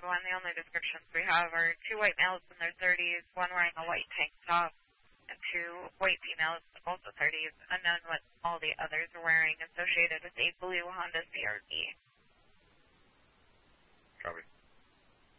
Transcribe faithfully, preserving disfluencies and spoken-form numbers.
everyone. The only descriptions we have are two white males in their thirties, one wearing a white tank top, and two white females, also thirties, unknown what all the others are wearing, associated with a blue Honda C R V. Copy.